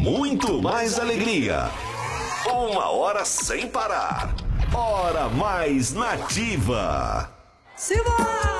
muito mais alegria. 1 hora sem parar. Hora mais nativa. Simbora!